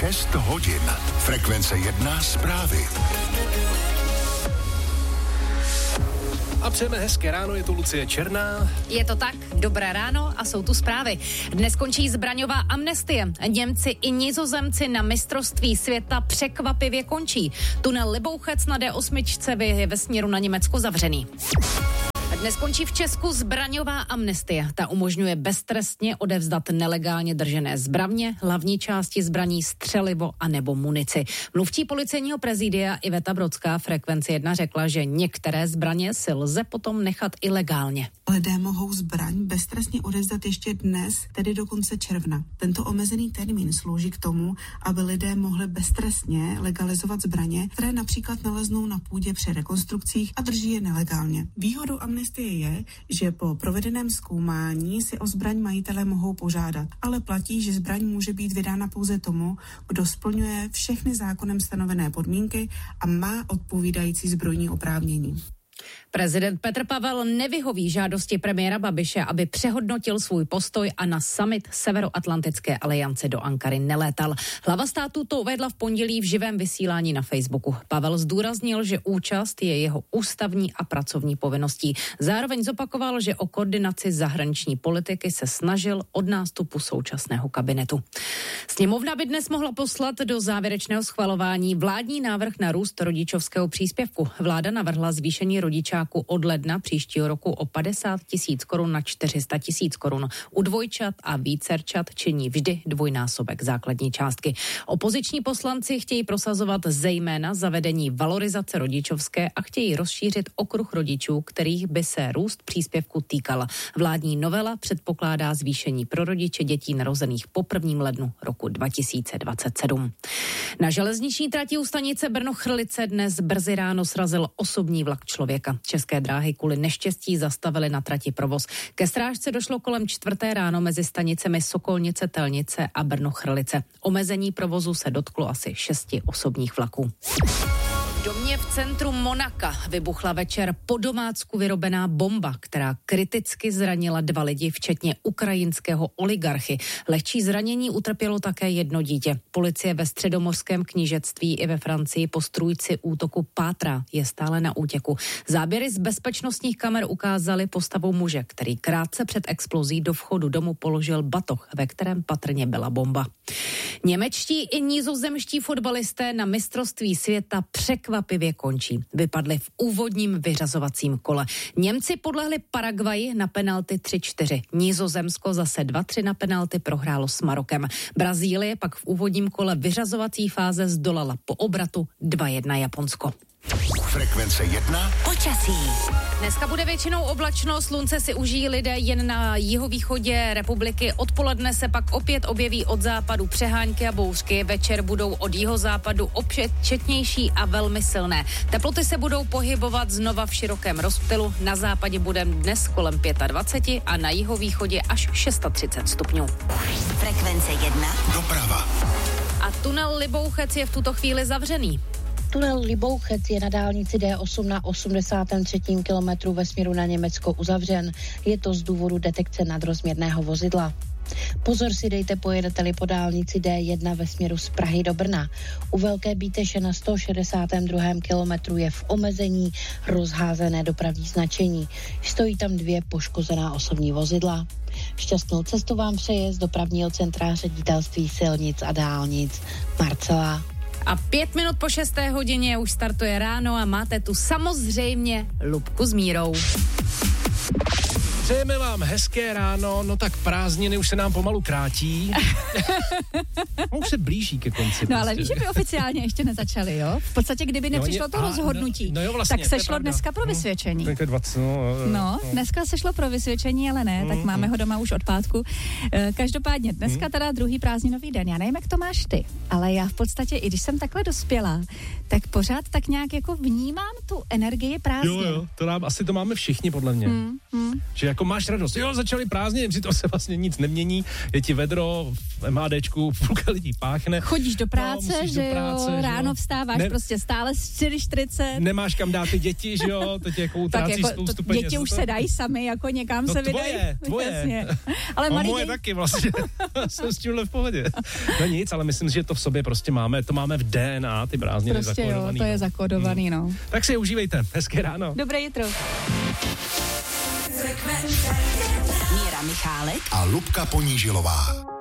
6 hodin. Frekvence 1 zprávy. A přejeme hezké ráno, je tu Lucie Černá. Je to tak, dobré ráno a jsou tu zprávy. Dnes končí zbraňová amnestie. Němci i Nizozemci na mistrovství světa překvapivě končí. Tunel Libouchec na D8 je ve směru na Německo zavřený. Dnes končí v Česku zbraňová amnestie. Ta umožňuje beztrestně odevzdat nelegálně držené zbraně, hlavní části zbraní, střelivo a nebo munici. Mluvčí policejního prezidia Iveta Brodská Frekvenci 1 řekla, že některé zbraně si lze potom nechat ilegálně. Lidé mohou zbraň beztrestně odevzdat ještě dnes, tedy do konce června. Tento omezený termín slouží k tomu, aby lidé mohli beztrestně legalizovat zbraně, které například naleznou na půdě při rekonstrukcích a drží je nelegálně. Výhodou amnestie je, že po provedeném zkoumání si o zbraň majitelé mohou požádat, ale platí, že zbraň může být vydána pouze tomu, kdo splňuje všechny zákonem stanovené podmínky a má odpovídající zbrojní oprávnění. Prezident Petr Pavel nevyhoví žádosti premiéra Babiše, aby přehodnotil svůj postoj a na summit Severoatlantické aliance do Ankary nelétal. Hlava státu to uvedla v pondělí v živém vysílání na Facebooku. Pavel zdůraznil, že účast je jeho ústavní a pracovní povinností. Zároveň zopakoval, že o koordinaci zahraniční politiky se snažil od nástupu současného kabinetu. Sněmovna by dnes mohla poslat do závěrečného schvalování vládní návrh na růst rodičovského příspěvku. Vláda navrhla zvýšení rodičáku od ledna příštího roku o 50 000 korun na 400 000 korun. U dvojčat a vícerčat činí vždy dvojnásobek základní částky. Opoziční poslanci chtějí prosazovat zejména zavedení valorizace rodičovské a chtějí rozšířit okruh rodičů, kterých by se růst příspěvku týkal. Vládní novela předpokládá zvýšení pro rodiče dětí narozených po 1. lednu roku 2027. Na železniční trati u stanice Brno-Chrlice dnes brzy ráno srazil osobní vlak člověka. České dráhy kvůli neštěstí zastavily na trati provoz. Ke srážce došlo kolem 4. ráno mezi stanicemi Sokolnice-Telnice a Brno-Chrlice. Omezení provozu se dotklo asi 6 osobních vlaků. V domě v centru Monaka vybuchla večer po domácku vyrobená bomba, která kriticky zranila 2 lidi, včetně ukrajinského oligarchy. Lehčí zranění utrpělo také 1 dítě. Policie ve Středomořském knížectví i ve Francii po strůjci útoku pátrá, je stále na útěku. Záběry z bezpečnostních kamer ukázaly postavu muže, který krátce před explozí do vchodu domu položil batoh, ve kterém patrně byla bomba. Němečtí i nizozemští fotbalisté na mistrovství světa překvapivě končí. Vypadli v úvodním vyřazovacím kole. Němci podlehli Paraguayi na penalty 3-4. Nizozemsko zase 2-3 na penalty prohrálo s Marokem. Brazílie pak v úvodním kole vyřazovací fáze zdolala po obratu 2-1 Japonsko. Frekvence 1. Počasí. Dneska bude většinou oblačno, slunce si užijí lidé jen na jihovýchodě republiky. Odpoledne se pak opět objeví od západu přehánky a bouřky. Večer budou od jihozápadu opět četnější a velmi silné. Teploty se budou pohybovat znova v širokém rozptylu. Na západě bude dnes kolem 25 a na jihovýchodě až 36 stupňů. Frekvence 1. Doprava. A tunel Libouchec je v tuto chvíli zavřený. Tunel Libouchec je na dálnici D8 na 83. kilometru ve směru na Německo uzavřen. Je to z důvodu detekce nadrozměrného vozidla. Pozor si dejte, pojedete-li po dálnici D1 ve směru z Prahy do Brna. U Velké Bíteše na 162. kilometru je v omezení rozházené dopravní značení. Stojí tam 2 poškozená osobní vozidla. Šťastnou cestu vám přeje z dopravního centra Ředitelství silnic a dálnic Marcela. A 5 minut po 6. hodině už startuje ráno a máte tu samozřejmě Lubku s Mírou. Přejeme vám hezké ráno, no tak prázdniny už se nám pomalu krátí. Už se blíží ke konci. No ale víš, že by oficiálně ještě nezačali, jo? V podstatě, kdyby nepřišlo to rozhodnutí, vlastně, tak se šlo dneska pro vysvědčení. No, dneska se šlo pro vysvědčení, ale ne, tak máme ho doma už od pátku. Každopádně dneska teda druhý prázdninový den. Já nevím, jak to máš ty, ale já v podstatě, i když jsem takhle dospělá, tak pořád tak nějak jako vnímám tu energii prázdnin. Jo, to asi to máme všichni podle mě. Že jako máš radost. Jo, začaly prázdniny, přitom se vlastně nic nemění, je ti vedro v MHDčku, půlka lidí páchne. Chodíš do práce, no, že jo, ráno vstáváš prostě stále 4:40. Nemáš kam dát ty děti, že jo, to tě jako utrácí spoustu peněz. Děti už se dají sami, jako někam se vydají. Tvoje. Jasně. Ale moje taky vlastně. Jsem s tímhle v pohodě. No nic, ale myslím, že to v sobě prostě máme, to máme v DNA, ty prázdniny prostě zakódovaný. Jo, to je zakódovaný, no. Tak si je užívejte. Hezké ráno. Dobré jitro. Míra Michálek a Lubka Ponížilová.